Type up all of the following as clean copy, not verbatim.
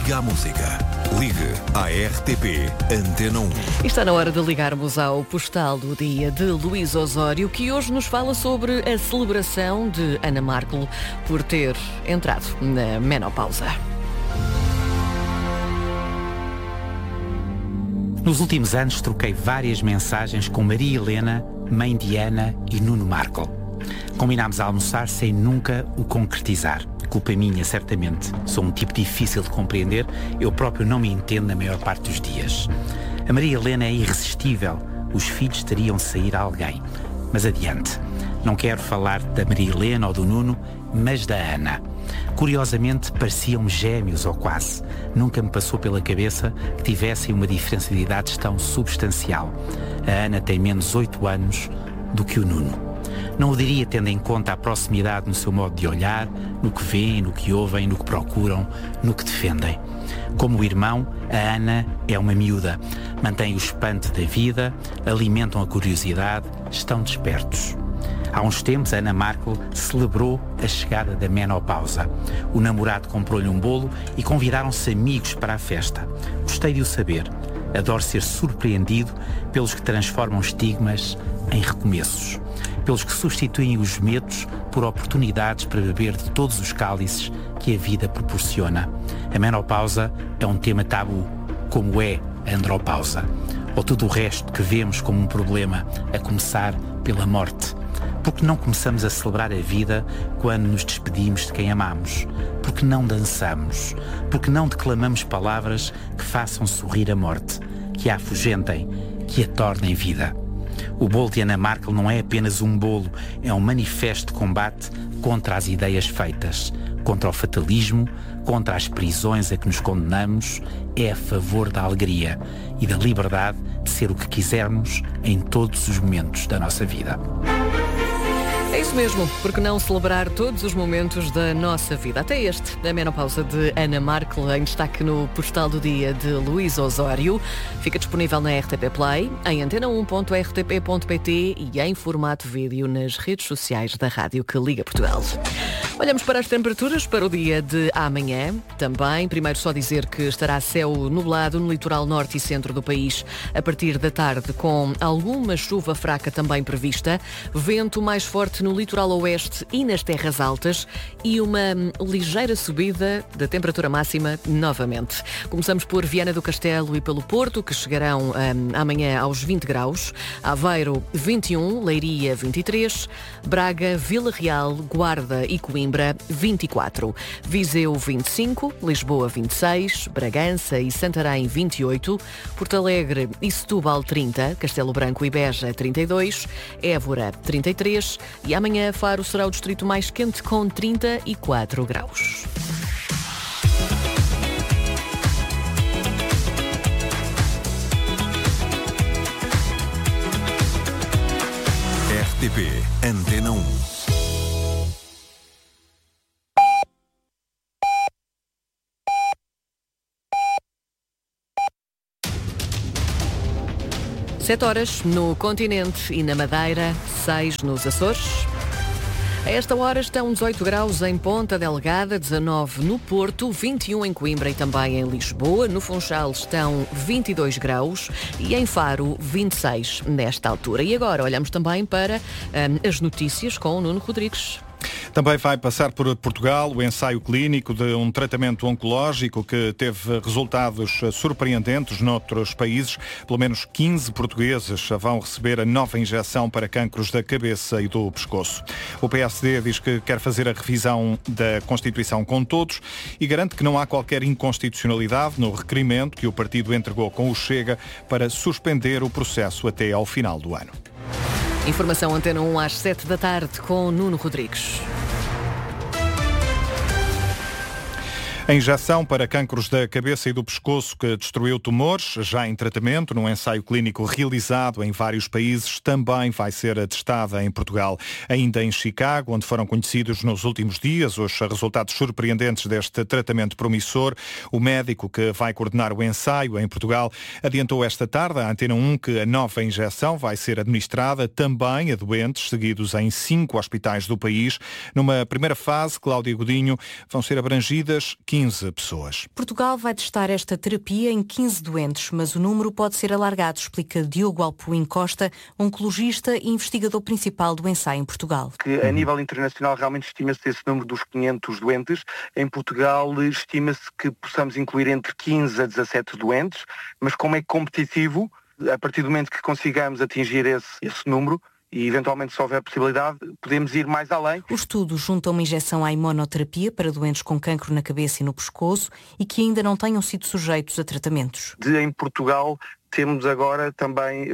Liga à música. Ligue à RTP Antena 1. Está na hora de ligarmos ao postal do dia de Luís Osório, que hoje nos fala sobre a celebração de Ana Markel por ter entrado na menopausa. Nos últimos anos troquei várias mensagens com Maria Helena, mãe de Ana e Nuno Markel. Combinámos a almoçar sem nunca o concretizar. Culpa minha, certamente. Sou um tipo difícil de compreender. Eu próprio não me entendo na maior parte dos dias. A Maria Helena é irresistível. Os filhos teriam de sair a alguém. Mas adiante. Não quero falar da Maria Helena ou do Nuno, mas da Ana. Curiosamente, pareciam gêmeos ou quase. Nunca me passou pela cabeça que tivessem uma diferença de idades tão substancial. A Ana tem menos 8 anos do que o Nuno. Não o diria tendo em conta a proximidade no seu modo de olhar, no que veem, no que ouvem, no que procuram, no que defendem. Como o irmão, a Ana é uma miúda. Mantém o espanto da vida, alimentam a curiosidade, estão despertos. Há uns tempos, a Ana Markel celebrou a chegada da menopausa. O namorado comprou-lhe um bolo e convidaram-se amigos para a festa. Gostei de o saber. Adoro ser surpreendido pelos que transformam estigmas em recomeços. Pelos que substituem os medos por oportunidades para beber de todos os cálices que a vida proporciona. A menopausa é um tema tabu, como é a andropausa. Ou tudo o resto que vemos como um problema, a começar pela morte. Porque não começamos a celebrar a vida quando nos despedimos de quem amamos? Porque não dançamos? Porque não declamamos palavras que façam sorrir a morte, que a afugentem, que a tornem vida? O bolo de Ana Markel não é apenas um bolo, é um manifesto de combate contra as ideias feitas, contra o fatalismo, contra as prisões a que nos condenamos, é a favor da alegria e da liberdade de ser o que quisermos em todos os momentos da nossa vida. É isso mesmo, porque não celebrar todos os momentos da nossa vida, até este, da menopausa de Ana Markel, em destaque no postal do dia de Luís Osório. Fica disponível na RTP Play, em antena1.rtp.pt e em formato vídeo nas redes sociais da rádio que liga Portugal. Olhamos para as temperaturas para o dia de amanhã. Também, primeiro só dizer que estará céu nublado no litoral norte e centro do país a partir da tarde, com alguma chuva fraca também prevista, vento mais forte no litoral oeste e nas terras altas e uma ligeira subida da temperatura máxima novamente. Começamos por Viana do Castelo e pelo Porto, que chegarão amanhã aos 20 graus, Aveiro 21, Leiria 23, Braga, Vila Real, Guarda e Coimbra 24, Viseu 25, Lisboa 26, Bragança e Santarém 28, Porto Alegre e Setúbal 30, Castelo Branco e Beja 32, Évora 33 e amanhã Faro será o distrito mais quente com 34 graus. RTP Antena 1. Sete horas no continente e na Madeira, 6 nos Açores. A esta hora estão 18 graus em Ponta Delgada, 19 no Porto, 21 em Coimbra e também em Lisboa. No Funchal estão 22 graus e em Faro 26 nesta altura. E agora olhamos também para as notícias com o Nuno Rodrigues. Também vai passar por Portugal o ensaio clínico de um tratamento oncológico que teve resultados surpreendentes noutros países. Pelo menos 15 portugueses vão receber a nova injeção para cancros da cabeça e do pescoço. O PSD diz que quer fazer a revisão da Constituição com todos e garante que não há qualquer inconstitucionalidade no requerimento que o partido entregou com o Chega para suspender o processo até ao final do ano. Informação Antena 1 às 7 da tarde com Nuno Rodrigues. A injeção para cancros da cabeça e do pescoço que destruiu tumores, já em tratamento, num ensaio clínico realizado em vários países, também vai ser testada em Portugal. Ainda em Chicago, onde foram conhecidos nos últimos dias os resultados surpreendentes deste tratamento promissor, o médico que vai coordenar o ensaio em Portugal adiantou esta tarde à Antena 1 que a nova injeção vai ser administrada também a doentes seguidos em 5 hospitais do país. Numa primeira fase, Cláudia Godinho, vão ser abrangidas 15 15 pessoas. Portugal vai testar esta terapia em 15 doentes, mas o número pode ser alargado, explica Diogo Alpuim Costa, oncologista e investigador principal do ensaio em Portugal. Que a nível internacional realmente estima-se esse número dos 500 doentes. Em Portugal estima-se que possamos incluir entre 15 a 17 doentes, mas como é competitivo, a partir do momento que consigamos atingir esse número, e eventualmente se houver possibilidade, podemos ir mais além. O estudo junta uma injeção à imunoterapia para doentes com cancro na cabeça e no pescoço e que ainda não tenham sido sujeitos a tratamentos. Em Portugal temos agora também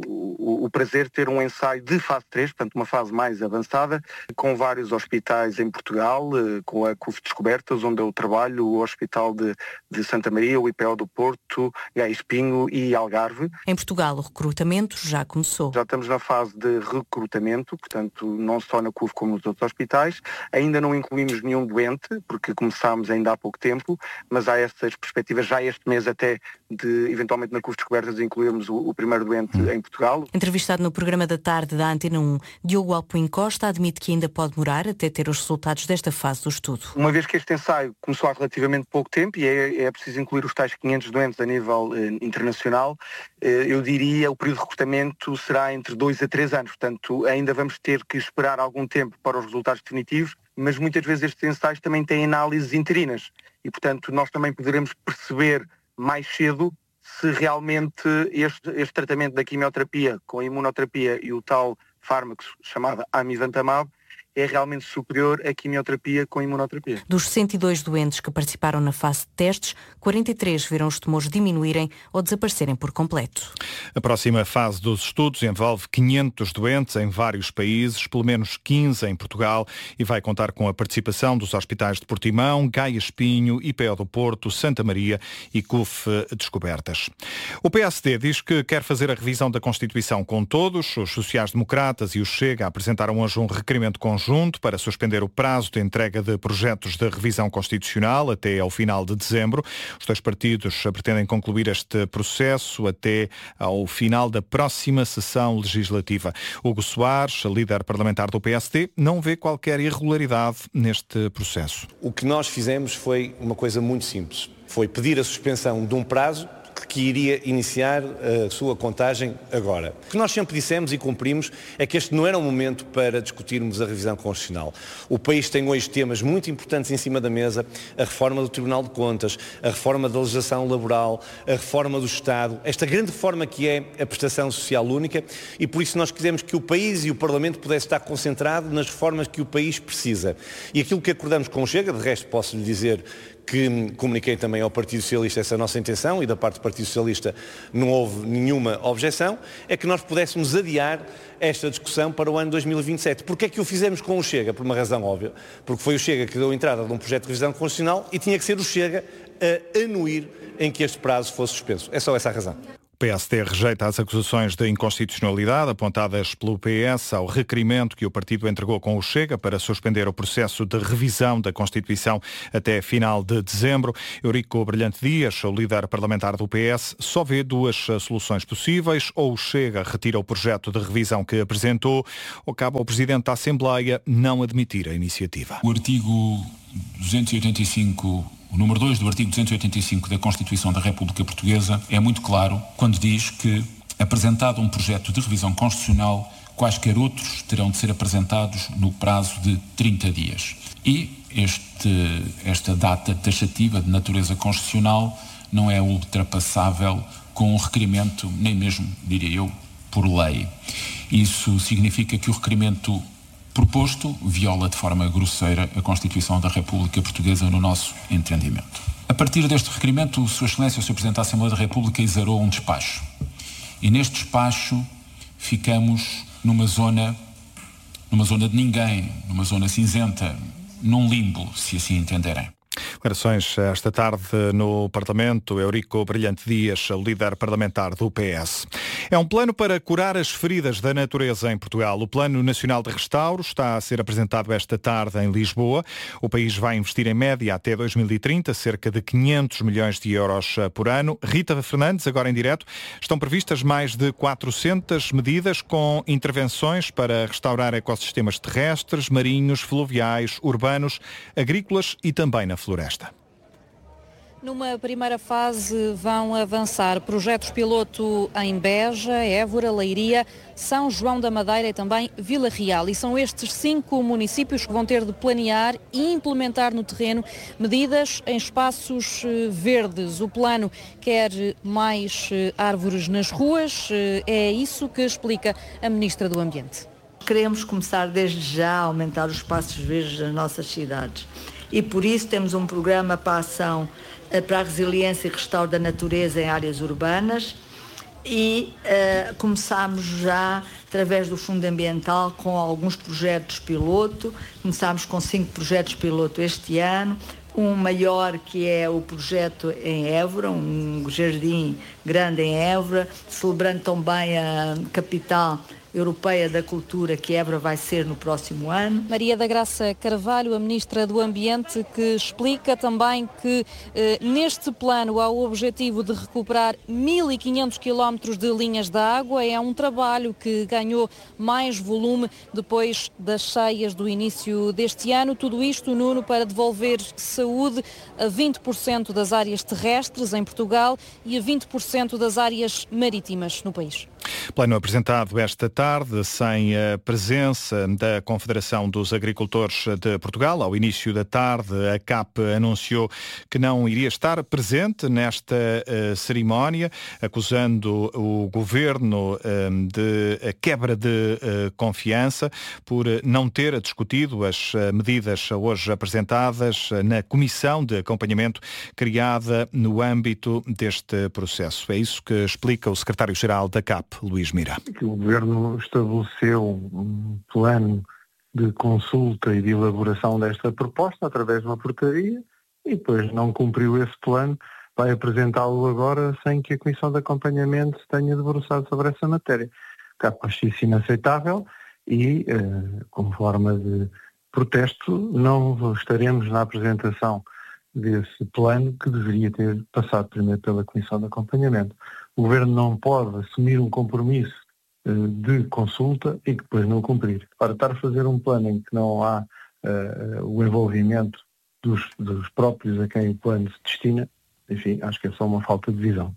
o prazer de ter um ensaio de fase 3, portanto uma fase mais avançada, com vários hospitais em Portugal, com a CUF Descobertas, onde eu trabalho, o Hospital de Santa Maria, o IPO do Porto, Gaia Espinho e Algarve. Em Portugal o recrutamento já começou. Já estamos na fase de recrutamento, portanto não só na CUF como nos outros hospitais. Ainda não incluímos nenhum doente, porque começámos ainda há pouco tempo, mas há essas perspectivas já este mês até de eventualmente na CUF Descobertas incluirmos o primeiro doente em Portugal. Entrevistado no programa da tarde da Antena 1, Diogo Alpuim Costa admite que ainda pode demorar até ter os resultados desta fase do estudo. Uma vez que este ensaio começou há relativamente pouco tempo e é preciso incluir os tais 500 doentes a nível internacional, eu diria o período de recrutamento será entre 2 a 3 anos, portanto ainda vamos ter que esperar algum tempo para os resultados definitivos, mas muitas vezes estes ensaios também têm análises interinas e portanto nós também poderemos perceber mais cedo se realmente este tratamento da quimioterapia com a imunoterapia e o tal fármaco chamado amivantamab é realmente superior à quimioterapia com a imunoterapia. Dos 102 doentes que participaram na fase de testes, 43 viram os tumores diminuírem ou desaparecerem por completo. A próxima fase dos estudos envolve 500 doentes em vários países, pelo menos 15 em Portugal, e vai contar com a participação dos hospitais de Portimão, Gaia Espinho, IPO do Porto, Santa Maria e CUF Descobertas. O PSD diz que quer fazer a revisão da Constituição com todos. Os sociais-democratas e o Chega apresentaram hoje um requerimento conjunto para suspender o prazo de entrega de projetos de revisão constitucional até ao final de dezembro. Os dois partidos pretendem concluir este processo até ao final da próxima sessão legislativa. Hugo Soares, líder parlamentar do PSD, não vê qualquer irregularidade neste processo. O que nós fizemos foi uma coisa muito simples. Foi pedir a suspensão de um prazo que iria iniciar a sua contagem agora. O que nós sempre dissemos e cumprimos é que este não era um momento para discutirmos a revisão constitucional. O país tem hoje temas muito importantes em cima da mesa, a reforma do Tribunal de Contas, a reforma da legislação laboral, a reforma do Estado, esta grande reforma que é a prestação social única, e por isso nós quisemos que o país e o Parlamento pudessem estar concentrado nas reformas que o país precisa. E aquilo que acordamos com o Chega, de resto posso lhe dizer que comuniquei também ao Partido Socialista essa nossa intenção e da parte do Partido Socialista não houve nenhuma objeção, é que nós pudéssemos adiar esta discussão para o ano 2027. Porquê é que o fizemos com o Chega? Por uma razão óbvia. Porque foi o Chega que deu entrada de um projeto de revisão constitucional e tinha que ser o Chega a anuir em que este prazo fosse suspenso. É só essa a razão. O PSD rejeita as acusações de inconstitucionalidade apontadas pelo PS ao requerimento que o partido entregou com o Chega para suspender o processo de revisão da Constituição até final de dezembro. Eurico Brilhante Dias, o líder parlamentar do PS, só vê duas soluções possíveis: ou o Chega retira o projeto de revisão que apresentou, ou cabe ao Presidente da Assembleia não admitir a iniciativa. O artigo 285, o número 2 do artigo 285 da Constituição da República Portuguesa é muito claro quando diz que, apresentado um projeto de revisão constitucional, quaisquer outros terão de ser apresentados no prazo de 30 dias. E esta data taxativa de natureza constitucional não é ultrapassável com um requerimento, nem mesmo, diria eu, por lei. Isso significa que o requerimento proposto viola de forma grosseira a Constituição da República Portuguesa no nosso entendimento. A partir deste requerimento, Sua Excelência, o Sr. Presidente da Assembleia da República, exarou um despacho. E neste despacho ficamos numa zona de ninguém, numa zona cinzenta, num limbo, se assim entenderem. Declarações esta tarde no Parlamento. Eurico Brilhante Dias, líder parlamentar do PS. É um plano para curar as feridas da natureza em Portugal. O Plano Nacional de Restauro está a ser apresentado esta tarde em Lisboa. O país vai investir em média até 2030 cerca de 500 milhões de euros por ano. Rita Fernandes, agora em direto. Estão previstas mais de 400 medidas com intervenções para restaurar ecossistemas terrestres, marinhos, fluviais, urbanos, agrícolas e também na floresta. Numa primeira fase vão avançar projetos piloto em Beja, Évora, Leiria, São João da Madeira e também Vila Real. E são estes 5 municípios que vão ter de planear e implementar no terreno medidas em espaços verdes. O plano quer mais árvores nas ruas, é isso que explica a Ministra do Ambiente. Queremos começar desde já a aumentar os espaços verdes das nossas cidades e por isso temos um programa para a ação para a resiliência e restauro da natureza em áreas urbanas e começámos já através do Fundo Ambiental com alguns projetos piloto. Começámos com 5 projetos piloto este ano, um maior que é o projeto em Évora, um jardim grande em Évora, celebrando também a capital Europeia da Cultura, que Évora vai ser no próximo ano. Maria da Graça Carvalho, a Ministra do Ambiente, que explica também que neste plano há o objetivo de recuperar 1.500 quilómetros de linhas de água. É um trabalho que ganhou mais volume depois das cheias do início deste ano. Tudo isto, Nuno, para devolver saúde a 20% das áreas terrestres em Portugal e a 20% das áreas marítimas no país. Plano apresentado esta tarde sem a presença da Confederação dos Agricultores de Portugal. Ao início da tarde, a CAP anunciou que não iria estar presente nesta cerimónia, acusando o Governo de quebra de confiança por não ter discutido as medidas hoje apresentadas na Comissão de Acompanhamento criada no âmbito deste processo. É isso que explica o Secretário-Geral da CAP, Luís Mira. O Governo estabeleceu um plano de consulta e de elaboração desta proposta através de uma portaria e depois não cumpriu esse plano, vai apresentá-lo agora sem que a Comissão de Acompanhamento tenha debruçado sobre essa matéria. Acho isso inaceitável e, como forma de protesto, não estaremos na apresentação desse plano que deveria ter passado primeiro pela Comissão de Acompanhamento. O Governo não pode assumir um compromisso de consulta e que depois não cumprir. Para estar a fazer um plano em que não há o envolvimento dos próprios a quem o plano se destina, enfim, acho que é só uma falta de visão.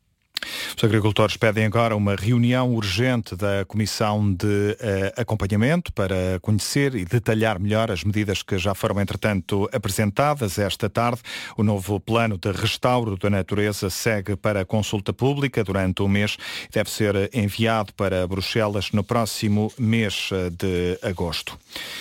Os agricultores pedem agora uma reunião urgente da Comissão de Acompanhamento para conhecer e detalhar melhor as medidas que já foram, entretanto, apresentadas esta tarde. O novo plano de restauro da natureza segue para consulta pública durante um mês e deve ser enviado para Bruxelas no próximo mês de agosto.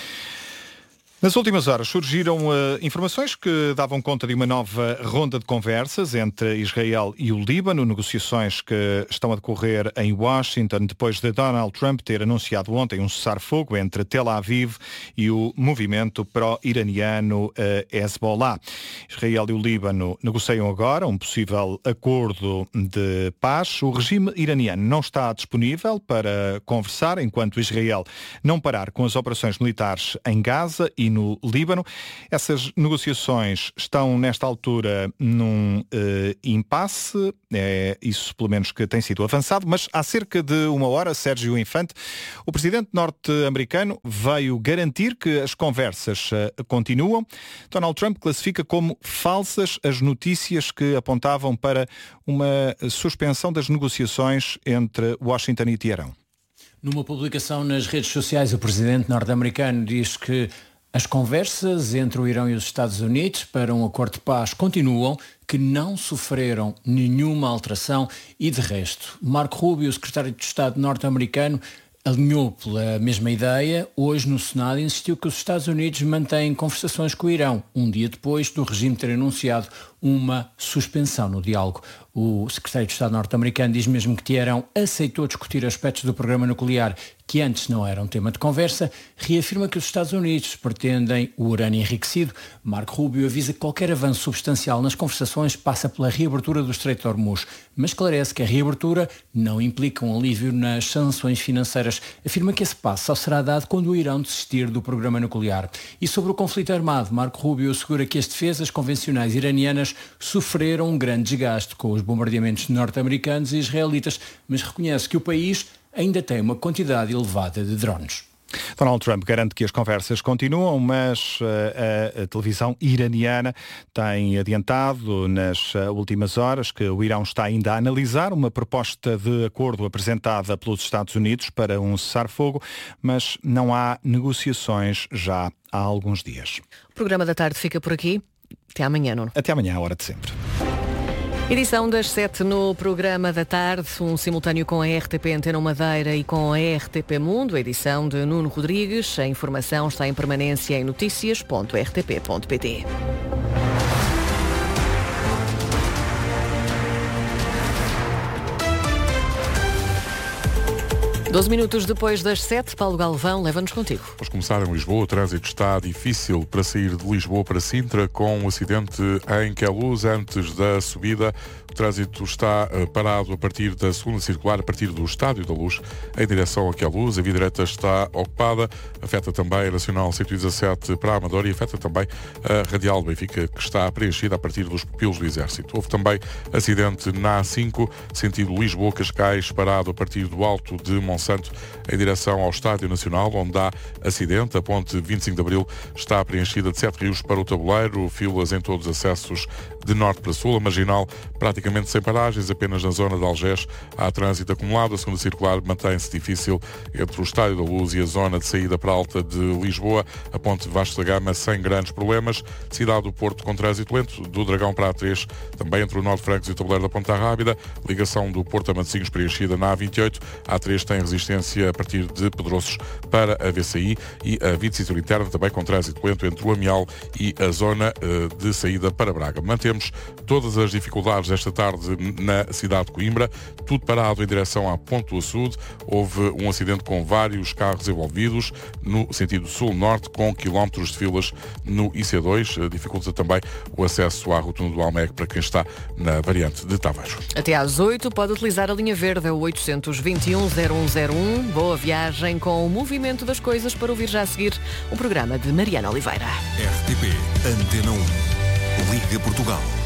Nas últimas horas surgiram informações que davam conta de uma nova ronda de conversas entre Israel e o Líbano, negociações que estão a decorrer em Washington depois de Donald Trump ter anunciado ontem um cessar-fogo entre Tel Aviv e o movimento pró-iraniano Hezbollah. Israel e o Líbano negociam agora um possível acordo de paz. O regime iraniano não está disponível para conversar enquanto Israel não parar com as operações militares em Gaza e no Líbano. Essas negociações estão, nesta altura, num impasse, é isso pelo menos que tem sido avançado, mas há cerca de uma hora, Sérgio Infante, o presidente norte-americano veio garantir que as conversas continuam. Donald Trump classifica como falsas as notícias que apontavam para uma suspensão das negociações entre Washington e Teherão. Numa publicação nas redes sociais, o presidente norte-americano diz que as conversas entre o Irão e os Estados Unidos para um acordo de paz continuam, que não sofreram nenhuma alteração e, de resto, Marco Rubio, o secretário de Estado norte-americano, alinhou pela mesma ideia. Hoje no Senado insistiu que os Estados Unidos mantêm conversações com o Irão, um dia depois do regime ter anunciado uma suspensão no diálogo. O secretário de Estado norte-americano diz mesmo que Teherão aceitou discutir aspectos do programa nuclear que antes não eram tema de conversa, reafirma que os Estados Unidos pretendem o urânio enriquecido. Marco Rubio avisa que qualquer avanço substancial nas conversações passa pela reabertura do Estreito de Hormuz, mas esclarece que a reabertura não implica um alívio nas sanções financeiras. Afirma que esse passo só será dado quando o Irão desistir do programa nuclear. E sobre o conflito armado, Marco Rubio assegura que as defesas convencionais iranianas sofreram um grande desgaste com os bombardeamentos norte-americanos e israelitas, mas reconhece que o país ainda tem uma quantidade elevada de drones. Donald Trump garante que as conversas continuam, mas a televisão iraniana tem adiantado nas últimas horas que o Irão está ainda a analisar uma proposta de acordo apresentada pelos Estados Unidos para um cessar-fogo, mas não há negociações já há alguns dias. O programa da tarde fica por aqui. Até amanhã, Nuno. Até amanhã, à hora de sempre. Edição das 7 no programa da tarde, um simultâneo com a RTP Antena Madeira e com a RTP Mundo, a edição de Nuno Rodrigues. A informação está em permanência em noticias.rtp.pt. 12 minutos depois das 7, Paulo Galvão, leva-nos contigo. Vamos começar em Lisboa. O trânsito está difícil para sair de Lisboa para Sintra, com um acidente em Queluz, antes da subida. O trânsito está parado a partir da segunda circular, a partir do Estádio da Luz, em direção a Queluz. A via direta está ocupada, afeta também a Nacional 117 para a Amadora e afeta também a Radial do Benfica, que está preenchida a partir dos pupilos do Exército. Houve também acidente na A5, sentido Lisboa-Cascais, parado a partir do Alto de Monsanto, em direção ao Estádio Nacional, onde há acidente. A ponte 25 de Abril está preenchida de 7 rios para o Tabuleiro, filas em todos os acessos de norte para sul. A Marginal praticamente sem paragens, apenas na zona de Algés há trânsito acumulado. A segunda circular mantém-se difícil entre o Estádio da Luz e a zona de saída para a Alta de Lisboa. A ponte Vasco da Gama sem grandes problemas. Cidade do Porto com trânsito lento, do Dragão para a A3, também entre o Norte Francos e o Tabuleiro da Ponta Rábida. Ligação do Porto a Matosinhos preenchida na A28. A A3 tem resistência a partir de Pedroços para a VCI e a 25 interna também com trânsito lento entre o Amial e a zona de saída para Braga. Mantemos todas as dificuldades esta tarde na cidade de Coimbra, tudo parado em direção à Ponte do Açude. Houve um acidente com vários carros envolvidos no sentido sul-norte, com quilómetros de filas no IC2. Dificulta também o acesso à rotunda do Almeg para quem está na variante de Taveiro. Até às 8 pode utilizar a linha verde, o 821-0101. Boa viagem com o movimento das coisas, para ouvir já a seguir o programa de Mariana Oliveira. RTP Antena 1. Liga Portugal.